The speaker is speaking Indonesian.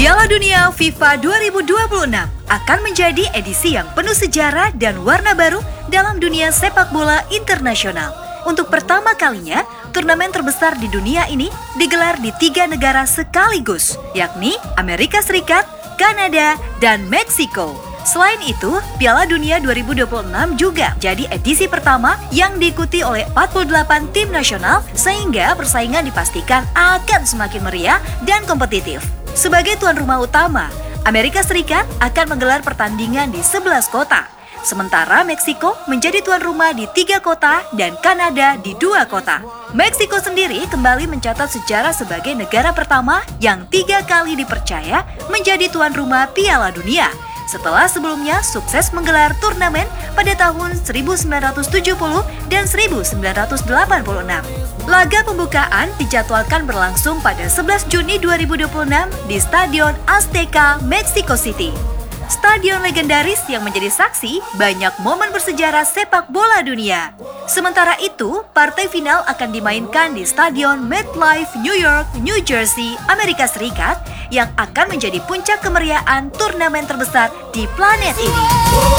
Piala Dunia FIFA 2026 akan menjadi edisi yang penuh sejarah dan warna baru dalam dunia sepak bola internasional. Untuk pertama kalinya, turnamen terbesar di dunia ini digelar di 3 negara sekaligus, yakni Amerika Serikat, Kanada, dan Meksiko. Selain itu, Piala Dunia 2026 juga jadi edisi pertama yang diikuti oleh 48 tim nasional, sehingga persaingan dipastikan akan semakin meriah dan kompetitif. Sebagai tuan rumah utama, Amerika Serikat akan menggelar pertandingan di 11 kota, sementara Meksiko menjadi tuan rumah di 3 kota dan Kanada di 2 kota. Meksiko sendiri kembali mencatat sejarah sebagai negara pertama yang 3 kali dipercaya menjadi tuan rumah Piala Dunia, setelah sebelumnya sukses menggelar turnamen pada tahun 1970 dan 1986. Laga pembukaan dijadwalkan berlangsung pada 11 Juni 2026 di Stadion Azteca, Mexico City. Stadion legendaris yang menjadi saksi banyak momen bersejarah sepak bola dunia. Sementara itu, partai final akan dimainkan di Stadion MetLife, New York, New Jersey, Amerika Serikat, yang akan menjadi puncak kemeriahan turnamen terbesar di planet ini.